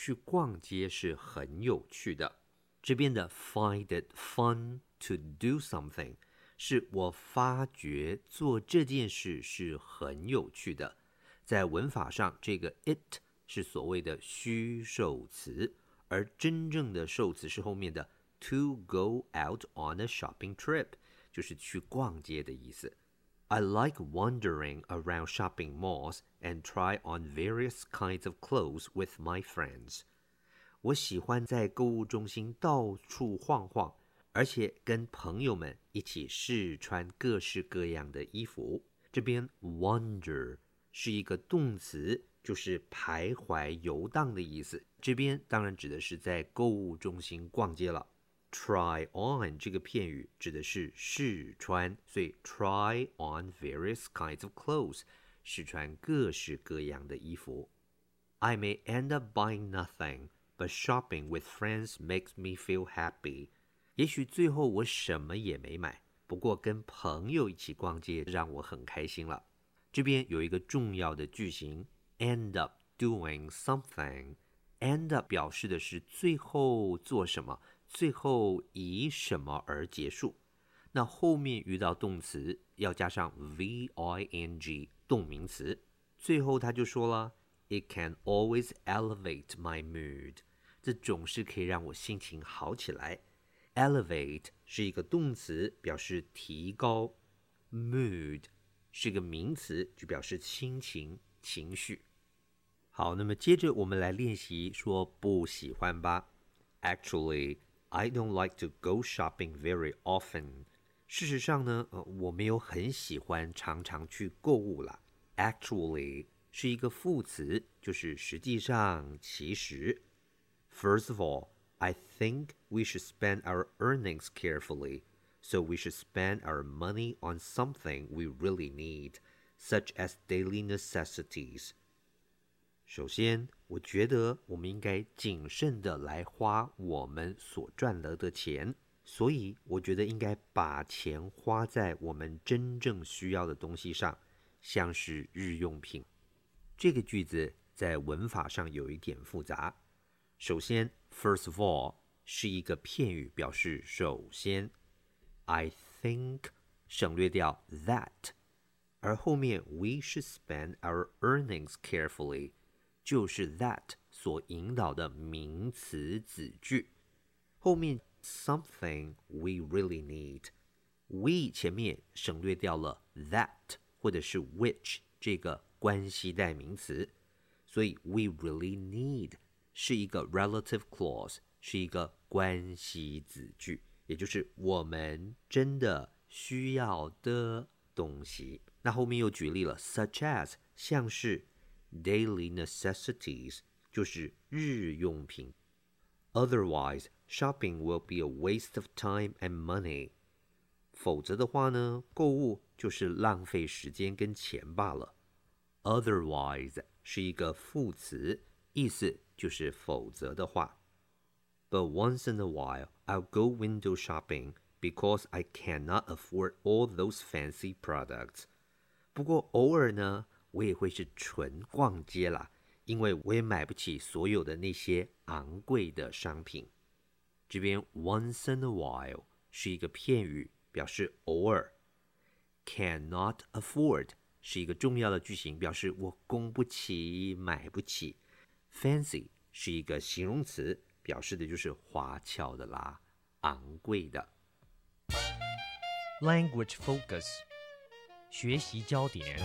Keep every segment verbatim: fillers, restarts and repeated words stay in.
去逛街是很有趣的。这边的 find it fun to do something 是我发觉做这件事是很有趣的。在文法上，这个 it 是所谓的虚受词，而真正的受词是后面的 to go out on a shopping trip， 就是去逛街的意思。I like wandering around shopping malls and try on various kinds of clothes with my friends. 我喜欢在购物中心到处晃晃，而且跟朋友们一起试穿各式各样的衣服。这边 wander 是一个动词，就是徘徊游荡的意思。这边当然指的是在购物中心逛街了。Try on 这个片语指的是试穿，所以 try on various kinds of clothes 试穿各式各样的衣服。I may end up buying nothing, but shopping with friends makes me feel happy. 也许最后我什么也没买，不过跟朋友一起逛街让我很开心了。这边有一个重要的句型 end up doing something。 end up 表示的是最后做什么，最后以什么而结束。那后面遇到动词要加上 V-I-N-G 动名词，最后他就说了 It can always elevate my mood， 这总是可以让我心情好起来。 Elevate 是一个动词，表示提高。 Mood 是个名词，就表示心情情绪。好，那么接着我们来练习说不喜欢吧。 Actually, I don't like to go shopping very often. 事实上呢、呃、我没有很喜欢常常去购物啦。 Actually 是一个副词，就是实际上其实。 First of all, I think we should spend our earnings carefully, so we should spend our money on something we really need, such as daily necessities. 首先，我觉得我们应该谨慎地来花我们所赚得的钱，所以我觉得应该把钱花在我们真正需要的东西上，像是日用品。这个句子在文法上有一点复杂。首先 first of all 是一个片语，表示首先。 I think 省略掉 that， 而后面 we should spend our earnings carefully 就是 that 所引导的名词子句。后面 something we really need， we 前面省略掉了 that 或者是 which 这个关系代名词，所以 we really need 是一个 relative clause， 是一个关系子句，也就是我们真的需要的东西。那后面又举例了 such as 像是Daily necessities 就是日用品。 Otherwise, shopping will be a waste of time and money. 否则的话呢，购物就是浪费时间跟钱罢了。 Otherwise 是一个副词，意思就是否则的话。 But once in a while, I'll go window shopping because I cannot afford all those fancy products. 不过偶尔呢，我也会是纯逛街啦，因为我也买不起所有的那些昂贵的商品。这边 once in a while 是一个片语，表示偶尔。 Cannot afford 是一个重要的句型，表示我供不起，买不起。 Fancy 是一个形容词，表示的就是花俏的啦，昂贵的。 Language focus 学习焦点。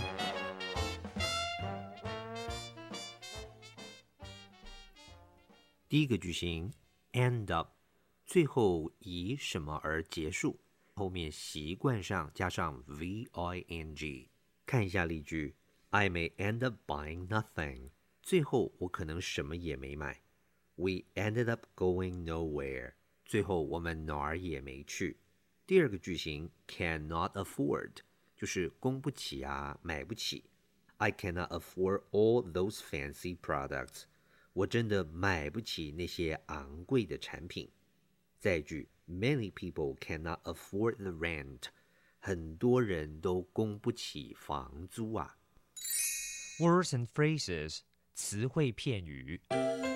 第一个句型 end up 最后以什么而结束，后面习惯上加上 V-I-N-G。 看一下例句 I may end up buying nothing， 最后我可能什么也没买。 We ended up going nowhere， 最后我们哪儿也没去。第二个句型 cannot afford 就是供不起啊，买不起。 I cannot afford all those fancy products，我真的买不起那些昂贵的产品。再一句 Many people cannot afford the rent， 很多人都供不起房租啊。 Words and phrases 词汇片语。